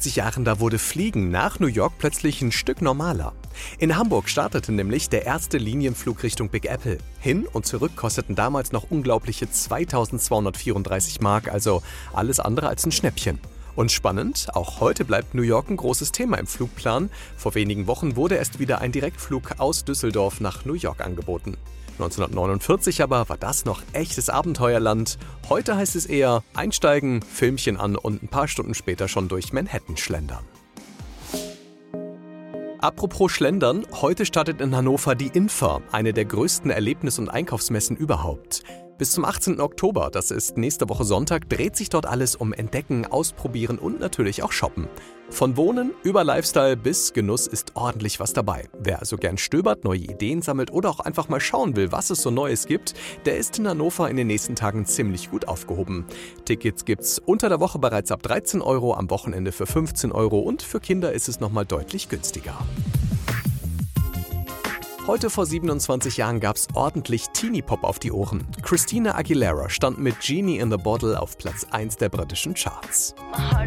50 Jahren, da wurde Fliegen nach New York plötzlich ein Stück normaler. In Hamburg startete nämlich der erste Linienflug Richtung Big Apple. Hin und zurück kosteten damals noch unglaubliche 2.234 Mark, also alles andere als ein Schnäppchen. Und spannend, auch heute bleibt New York ein großes Thema im Flugplan. Vor wenigen Wochen wurde erst wieder ein Direktflug aus Düsseldorf nach New York angeboten. 1949 aber war das noch echtes Abenteuerland. Heute heißt es eher einsteigen, Filmchen an und ein paar Stunden später schon durch Manhattan schlendern. Apropos Schlendern, heute startet in Hannover die INFA, eine der größten Erlebnis- und Einkaufsmessen überhaupt. Bis zum 18. Oktober, das ist nächste Woche Sonntag, dreht sich dort alles um Entdecken, Ausprobieren und natürlich auch Shoppen. Von Wohnen über Lifestyle bis Genuss ist ordentlich was dabei. Wer also gern stöbert, neue Ideen sammelt oder auch einfach mal schauen will, was es so Neues gibt, der ist in Hannover in den nächsten Tagen ziemlich gut aufgehoben. Tickets gibt's unter der Woche bereits ab 13 €, am Wochenende für 15 € und für Kinder ist es nochmal deutlich günstiger. Heute vor 27 Jahren gab's ordentlich Teenie-Pop auf die Ohren. Christina Aguilera stand mit Genie in the Bottle auf Platz 1 der britischen Charts.